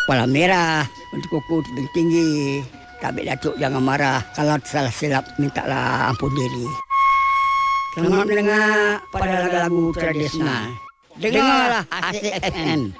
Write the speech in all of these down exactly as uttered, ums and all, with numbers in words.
kepala merah, untuk kuku tinggi. Tapi Datuk jangan marah. Kalau salah silap, mintalah ampun diri. Selamat mendengar pada lagu-lagu tradisional. Dengarlah A C F M.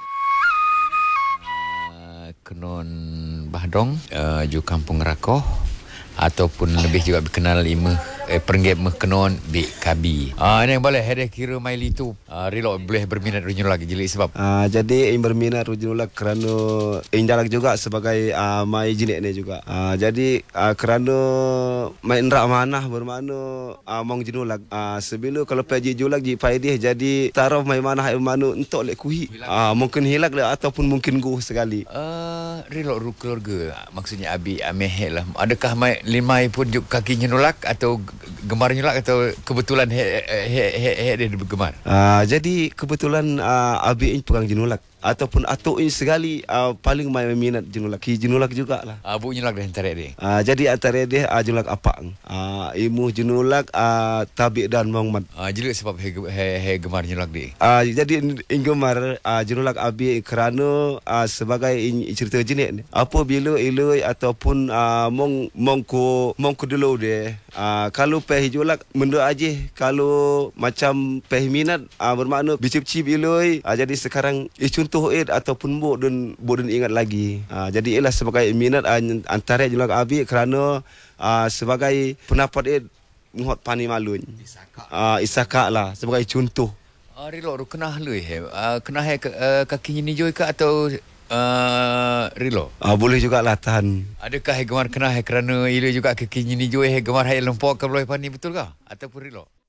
Uh, Kenon Bahdong, uh, ju Kampung Rakoh, ataupun lebih juga dikenal imeh eh, perenggit meh kenon Bik Kabi. Ah ini yang boleh ada kira maili tu ah relo boleh berminat runjul lagi jeli sebab. Ah jadi ing berminat runjul lagi kerana ing jalak juga sebagai ah mai jinik ni juga. Ah jadi ah, kerana mai nrak manah bermakna ah mong jenulak ah sebila kalau pergi julak ji faedih jadi taraf mai manah manu entok lek kuhi. Ah mungkin hilak le ataupun mungkin guh sekali. Ah relo ru keluarga maksudnya abi ameh lah. Adakah mai limai pun juk kaki jenulak atau gemar nyulak atau kebetulan he he he, he dia bergemar? Uh, jadi kebetulan uh, abi ini pegang jenulak ataupun atuk ini sekali uh, paling mai minat jenulak. Ki jenulak jugalah. Abu uh, jenulak dah antara dia. Uh, jadi antara dia uh, jenulak apang. Uh, imuh jenulak uh, Tabik dan Muhammad. Ah uh, jadi sebab he, he, he gemar jenulak dia. Uh, jadi ing gemar uh, jenulak abi kerana uh, sebagai in, cerita jenik ni. Apabila iloi ataupun uh, mong mongko mongko dulu dia. Uh, kalau peh julak menda aja kalau macam peh minat uh, bermakna bicip-cip iloi uh, jadi sekarang isu contoh id ataupun buk dan buk dan ingat lagi. Uh, jadi ialah sebagai minat uh, antara julak abi kerana uh, sebagai pendapat id muhot pani malun. Isakak. Uh, isakak lah sebagai contoh. Ah uh, relo ru kenah lui he. Uh, kenah he uh, kaki ni joi ke atau uh, relo? Ah uh, boleh jugalah tahan. Adakah he gemar kenah he kerana ia juga kaki ni joi he gemar he lempok ke boleh pani betul ke ataupun relo?